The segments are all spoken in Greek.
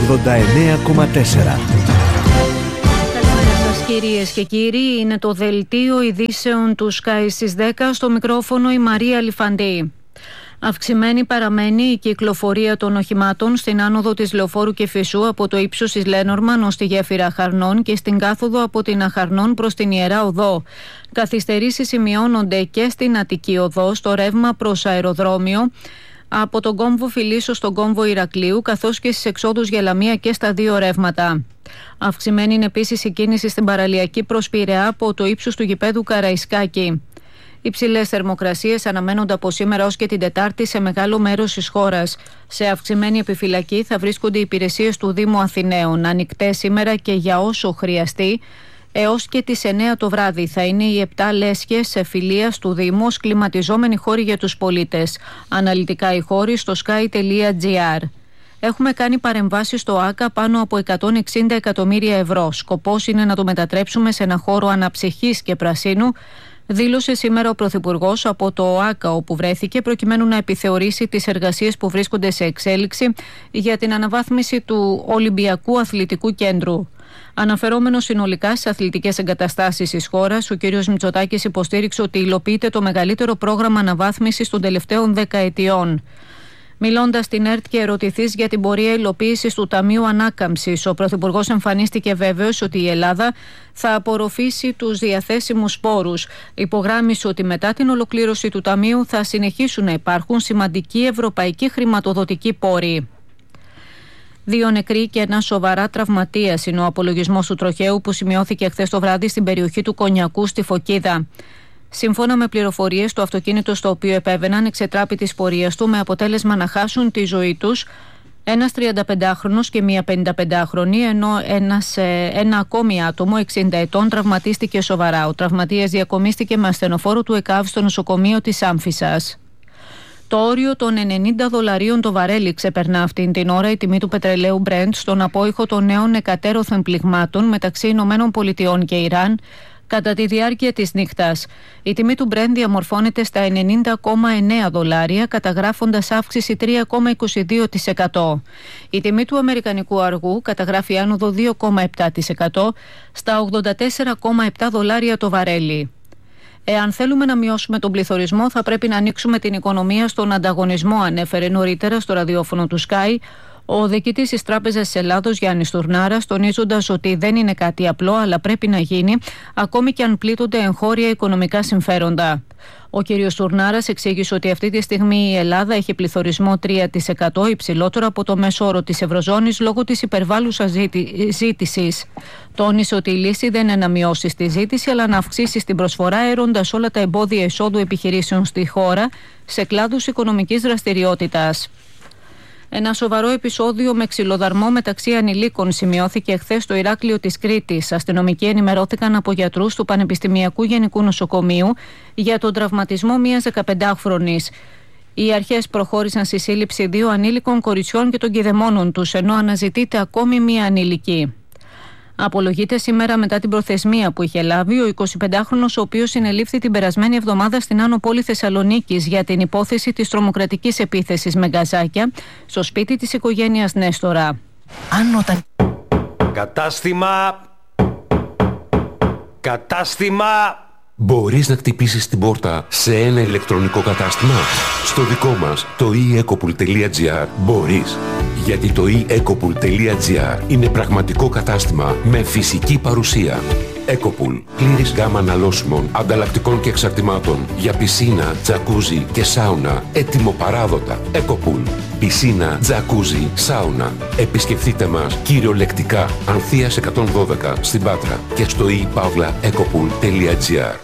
89,4. Κυρίες και κύριοι, είναι το δελτίο ειδήσεων του Sky στις 10, στο μικρόφωνο η Μαρία Λιφαντή. Αυξημένη παραμένει η κυκλοφορία των οχημάτων στην άνοδο της Λεωφόρου Κηφισού από το ύψος της Λένормαν ως τη γέφυρα Αχαρνών και στην κάθοδο από την Αχαρνών προς την Ιερά Οδό. Καθυστερήσεις σημειώνονται και στην Αττική Οδό, στο ρεύμα προς αεροδρόμιο, από τον κόμβο Φιλίσσος στον κόμβο Ηρακλείου, καθώς και στις εξόδους για Λαμία και στα δύο ρεύματα. Αυξημένη είναι επίσης η κίνηση στην παραλιακή προς Πειραιά από το ύψος του γηπέδου Καραϊσκάκη. Υψηλές θερμοκρασίες αναμένονται από σήμερα ως και την Τετάρτη σε μεγάλο μέρος της χώρας. Σε αυξημένη επιφυλακή θα βρίσκονται οι υπηρεσίες του Δήμου Αθηναίων, ανοιχτές σήμερα και για όσο χρειαστεί. Έως και τις 9 το βράδυ θα είναι οι 7 λέσχες εφηλείας του Δήμου ως κλιματιζόμενοι χώροι για τους πολίτες. Αναλυτικά οι χώροι στο sky.gr. Έχουμε κάνει παρεμβάσεις στο ΆΚΑ πάνω από 160 εκατομμύρια ευρώ. Σκοπός είναι να το μετατρέψουμε σε ένα χώρο αναψυχής και πρασίνου, δήλωσε σήμερα ο Πρωθυπουργός από το ΆΚΑ όπου βρέθηκε, προκειμένου να επιθεωρήσει τις εργασίες που βρίσκονται σε εξέλιξη για την αναβάθμιση του Ολυμπιακού Αθλητικού Κέντρου. Αναφερόμενο συνολικά στις αθλητικές εγκαταστάσεις της χώρας, ο κ. Μητσοτάκης υποστήριξε ότι υλοποιείται το μεγαλύτερο πρόγραμμα αναβάθμισης των τελευταίων δεκαετιών. Μιλώντας στην ΕΡΤ και ερωτηθείς για την πορεία υλοποίησης του Ταμείου Ανάκαμψης, ο Πρωθυπουργός εμφανίστηκε βέβαιος ότι η Ελλάδα θα απορροφήσει τους διαθέσιμους πόρους. Υπογράμμισε ότι μετά την ολοκλήρωση του Ταμείου θα συνεχίσουν να υπάρχουν σημαντικοί ευρωπαϊκοί χρηματοδοτικοί πόροι. 2 νεκροί και ένα σοβαρά τραυματίας είναι ο απολογισμός του τροχαίου που σημειώθηκε χθες το βράδυ στην περιοχή του Κονιακού στη Φωκίδα. Σύμφωνα με πληροφορίες, το αυτοκίνητο στο οποίο επέβαιναν εξετράπη της πορείας του με αποτέλεσμα να χάσουν τη ζωή τους ένας 35χρονος και μία 55χρονη, ενώ ένα ακόμη άτομο 60 ετών τραυματίστηκε σοβαρά. Ο τραυματίας διακομίστηκε με ασθενοφόρο του ΕΚΑΒ στο νοσοκομείο της Άμφισσας. Το όριο των $90 το βαρέλι ξεπερνά αυτήν την ώρα η τιμή του πετρελαίου Brent στον απόϊχο των νέων εκατέρωθεν πληγμάτων μεταξύ ΗΠΑ και Ιράν κατά τη διάρκεια της νύχτας. Η τιμή του Brent διαμορφώνεται στα $90,9, καταγράφοντας αύξηση 3,22%. Η τιμή του αμερικανικού αργού καταγράφει άνοδο 2,7% στα $84,7 το βαρέλι. Εάν θέλουμε να μειώσουμε τον πληθωρισμό, θα πρέπει να ανοίξουμε την οικονομία στον ανταγωνισμό, ανέφερε νωρίτερα στο ραδιόφωνο του Sky ο διοικητής της Τράπεζας της Ελλάδος Γιάννης Τουρνάρας, τονίζοντας ότι δεν είναι κάτι απλό, αλλά πρέπει να γίνει, ακόμη και αν πλήττονται εγχώρια οικονομικά συμφέροντα. Ο κ. Τουρνάρας εξήγησε ότι αυτή τη στιγμή η Ελλάδα έχει πληθωρισμό 3%, υψηλότερο από το μέσο όρο της Ευρωζώνης λόγω της υπερβάλλουσας ζήτησης. Τόνισε ότι η λύση δεν είναι να μειώσει τη ζήτηση, αλλά να αυξήσει την προσφορά, έροντας όλα τα εμπόδια εισόδου επιχειρήσεων στη χώρα σε κλάδους οικονομικής δραστηριότητας. Ένα σοβαρό επεισόδιο με ξυλοδαρμό μεταξύ ανηλίκων σημειώθηκε χθες στο Ηράκλειο της Κρήτης. Αστυνομικοί ενημερώθηκαν από γιατρούς του Πανεπιστημιακού Γενικού Νοσοκομείου για τον τραυματισμό μιας 15χρονης. Οι αρχές προχώρησαν στη σύλληψη 2 ανήλικων κοριτσιών και των κηδεμόνων τους, ενώ αναζητείται ακόμη μία ανήλικη. Απολογείται σήμερα μετά την προθεσμία που είχε λάβει ο 25χρονος, ο οποίος συνελήφθη την περασμένη εβδομάδα στην Άνω Πόλη Θεσσαλονίκης για την υπόθεση της τρομοκρατικής επίθεσης με γκαζάκια στο σπίτι της οικογένειας Νέστορα. Κατάστημα! Μπορείς να χτυπήσεις την πόρτα σε ένα ηλεκτρονικό κατάστημα? Στο δικό μας, το eEcopool.gr, μπορείς. Γιατί το eEcopool.gr είναι πραγματικό κατάστημα με φυσική παρουσία. Ecopool. Πλήρης γκάμα αναλώσιμων, ανταλλακτικών και εξαρτημάτων για πισίνα, τζακούζι και σάουνα. Έτοιμο παράδοτα. Ecopool. Πισίνα, τζακούζι, σάουνα. Επισκεφτείτε μας κυριολεκτικά Ανθείας 112 στην Πάτρα και στο ePavlaEcopool.gr.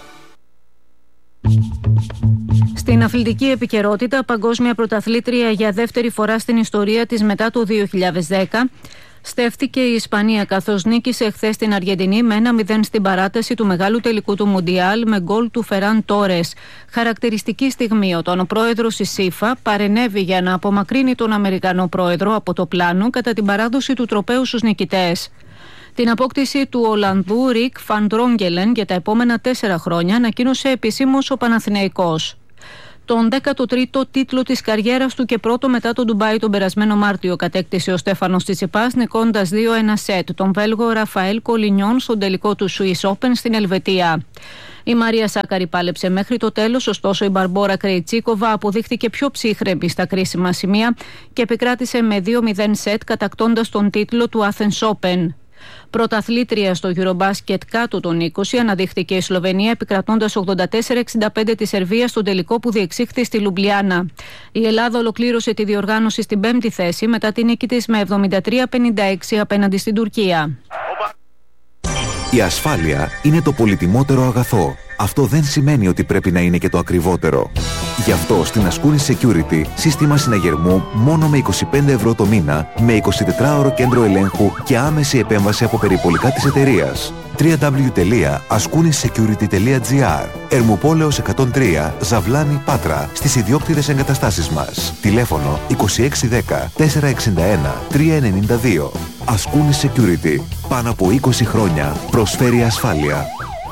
Στην αθλητική επικαιρότητα, παγκόσμια πρωταθλήτρια για δεύτερη φορά στην ιστορία της μετά το 2010, στέφθηκε η Ισπανία, καθώς νίκησε χθες την Αργεντινή με 1-0 στην παράταση του μεγάλου τελικού του Μουντιάλ με γκολ του Φεράν Τόρες. Χαρακτηριστική στιγμή, όταν ο πρόεδρος της FIFA παρενέβη για να απομακρύνει τον Αμερικανό πρόεδρο από το πλάνο κατά την παράδοση του τροπαίου στους νικητές. Την απόκτηση του Ολλανδού Ρικ Φαν Ντρόγκελεν για τα επόμενα 4 χρόνια ανακοίνωσε επισήμως ο Παναθηναϊκός. Τον 13ο τίτλο της καριέρας του και πρώτο μετά το Ντουμπάι τον περασμένο Μάρτιο κατέκτησε ο Στέφανος Τσιτσιπάς, νικώντας 2-1 σετ τον Βέλγο Ραφαέλ Κολινιόν στον τελικό του Swiss Open στην Ελβετία. Η Μαρία Σάκαρη πάλεψε μέχρι το τέλος, ωστόσο η Μπαρμπόρα Κρεϊτσίκοβα αποδείχθηκε πιο ψύχρεμη στα κρίσιμα σημεία και επικράτησε με 2-0 σετ, κατακτώντας τον τίτλο του Athens Open. Πρωταθλήτρια στο Eurobasket κάτω των 20 αναδείχθηκε η Σλοβενία, επικρατώντας 84-65 τη Σερβία στον τελικό που διεξήχθη στη Λουμπλιάνα. Η Ελλάδα ολοκλήρωσε τη διοργάνωση στην 5η θέση μετά την νίκη της με 73-56 απέναντι στην Τουρκία. Η ασφάλεια είναι το πολυτιμότερο αγαθό. Αυτό δεν σημαίνει ότι πρέπει να είναι και το ακριβότερο. Γι' αυτό στην Ascoonis Security σύστημα συναγερμού μόνο με 25 ευρώ το μήνα, με 24ωρο κέντρο ελέγχου και άμεση επέμβαση από περιπολικά της εταιρείας. www.ascoonisecurity.gr. Ερμουπόλεως 103, Ζαβλάνη, Πάτρα, στις ιδιόκτητες εγκαταστάσεις μας. Τηλέφωνο 2610 461 392. Ascoonis Security. Πάνω από 20 χρόνια προσφέρει ασφάλεια.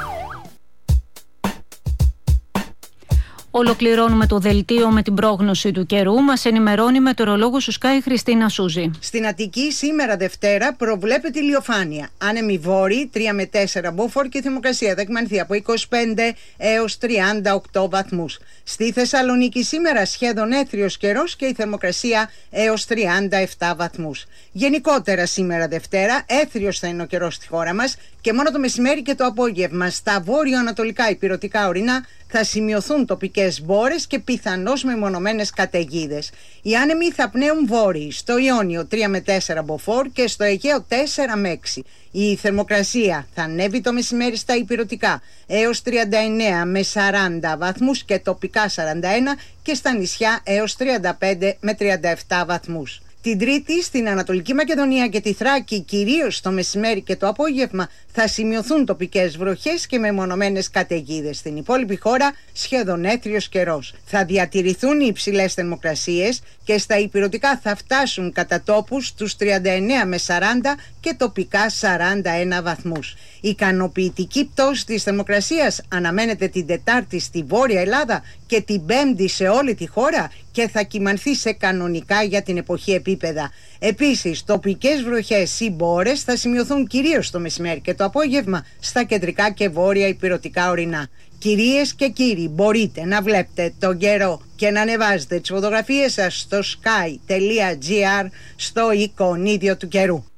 Ολοκληρώνουμε το δελτίο με την πρόγνωση του καιρού. Μας ενημερώνει η μετεωρολόγος του Sky Χριστίνα Σούζη. Στην Αττική σήμερα Δευτέρα προβλέπεται ηλιοφάνεια. Άνεμοι βόρειοι 3 με 4 μποφόρ και η θερμοκρασία θα εκμανθεί από 25 έως 38 βαθμούς. Στη Θεσσαλονίκη σήμερα σχεδόν έθριος καιρός και η θερμοκρασία έως 37 βαθμούς. Γενικότερα σήμερα Δευτέρα έθριος θα είναι ο καιρός στη χώρα μας και μόνο το μεσημέρι και το απόγευμα στα βόρειο-ανατολικά ηπειρωτικά ορεινά θα σημειωθούν τοπικές μπόρες και πιθανώς μεμονωμένες καταιγίδες. Οι άνεμοι θα πνέουν βόρειοι, στο Ιόνιο 3 με 4 μποφόρ και στο Αιγαίο 4 με 6. Η θερμοκρασία θα ανέβει το μεσημέρι στα ηπειρωτικά έως 39 με 40 βαθμούς και τοπικά 41 και στα νησιά έως 35 με 37 βαθμούς. Την Τρίτη στην Ανατολική Μακεδονία και τη Θράκη, κυρίως το μεσημέρι και το απόγευμα, θα σημειωθούν τοπικές βροχές και μεμονωμένες καταιγίδες. Στην υπόλοιπη χώρα σχεδόν έθριος καιρός. Θα διατηρηθούν οι υψηλές θερμοκρασίες και στα ηπειρωτικά θα φτάσουν κατά τόπους τους 39 με 40 και τοπικά 41 βαθμούς. Η ικανοποιητική πτώση της θερμοκρασίας αναμένεται την Τετάρτη στη Βόρεια Ελλάδα και την Πέμπτη σε όλη τη χώρα και θα κυμανθεί σε κανονικά για την εποχή επίπεδα. Επίσης, τοπικές βροχές ή μπόρες θα σημειωθούν κυρίως το μεσημέρι και το απόγευμα στα κεντρικά και βόρεια ηπειρωτικά ορεινά. Κυρίες και κύριοι, μπορείτε να βλέπετε τον καιρό και να ανεβάζετε τις φωτογραφίες σας στο sky.gr στο εικονίδιο του καιρού.